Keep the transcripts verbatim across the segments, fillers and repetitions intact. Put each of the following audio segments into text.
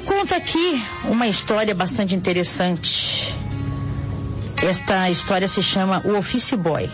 Eu conto aqui uma história bastante interessante. Esta história se chama O Office Boy.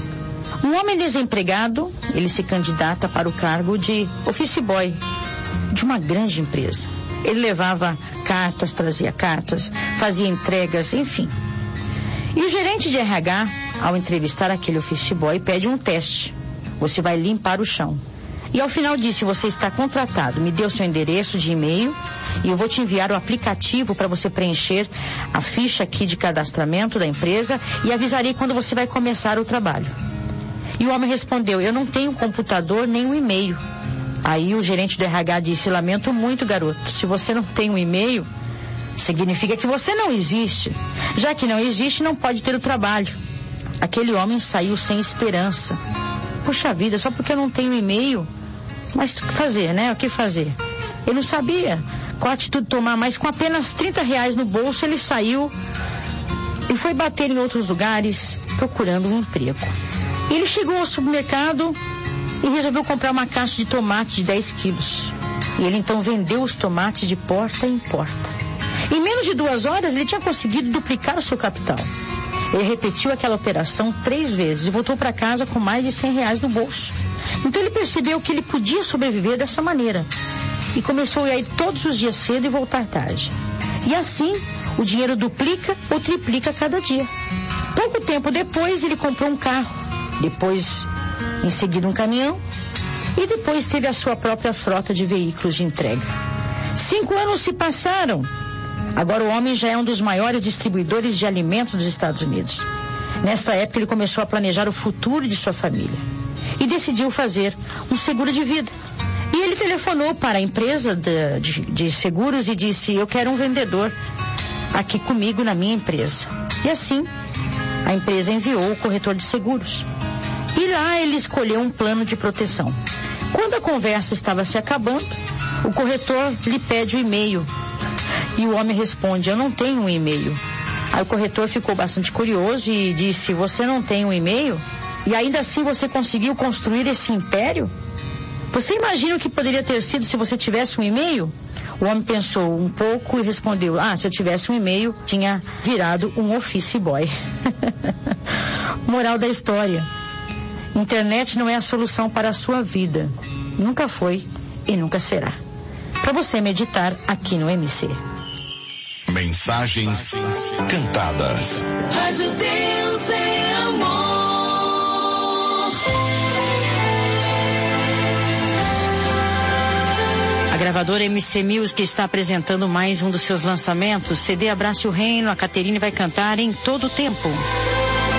Um homem desempregado, ele se candidata para o cargo de Office Boy de uma grande empresa. Ele levava cartas, trazia cartas, fazia entregas, enfim. E o gerente de R H, ao entrevistar aquele Office Boy, pede um teste. Você vai limpar o chão. E ao final disse, você está contratado, me dê o seu endereço de e-mail e eu vou te enviar o aplicativo para você preencher a ficha aqui de cadastramento da empresa e avisarei quando você vai começar o trabalho. E o homem respondeu, eu não tenho computador nem um e-mail. Aí o gerente do R H disse, lamento muito, garoto, se você não tem um e-mail, significa que você não existe. Já que não existe, não pode ter o trabalho. Aquele homem saiu sem esperança. Puxa vida, só porque eu não tenho e-mail. Mas o que fazer, né? O que fazer? Ele não sabia qual atitude tomar, mas com apenas trinta reais no bolso, ele saiu e foi bater em outros lugares procurando um emprego. Ele chegou ao supermercado e resolveu comprar uma caixa de tomate de dez quilos. E ele então vendeu os tomates de porta em porta. Em menos de duas horas, ele tinha conseguido duplicar o seu capital. Ele repetiu aquela operação três vezes e voltou para casa com mais de cem reais no bolso. Então ele percebeu que ele podia sobreviver dessa maneira. E começou a ir todos os dias cedo e voltar tarde. E assim, o dinheiro duplica ou triplica cada dia. Pouco tempo depois, ele comprou um carro. Depois, em seguida, um caminhão. E depois teve a sua própria frota de veículos de entrega. Cinco anos se passaram. Agora o homem já é um dos maiores distribuidores de alimentos dos Estados Unidos. Nesta época ele começou a planejar o futuro de sua família. E decidiu fazer um seguro de vida. E ele telefonou para a empresa de, de, de seguros e disse, eu quero um vendedor aqui comigo na minha empresa. E assim, a empresa enviou o corretor de seguros. E lá ele escolheu um plano de proteção. Quando a conversa estava se acabando, o corretor lhe pede o e-mail. E o homem responde, eu não tenho um e-mail. Aí o corretor ficou bastante curioso e disse, você não tem um e-mail? E ainda assim você conseguiu construir esse império? Você imagina o que poderia ter sido se você tivesse um e-mail? O homem pensou um pouco e respondeu, ah, se eu tivesse um e-mail, tinha virado um office boy. Moral da história. Internet não é a solução para a sua vida. Nunca foi e nunca será. Para você meditar aqui no M C. Mensagens cantadas. Rádio Deus é amor. A gravadora M C Music está apresentando mais um dos seus lançamentos. C D Abrace o Reino, a Caterine vai cantar Em Todo Tempo.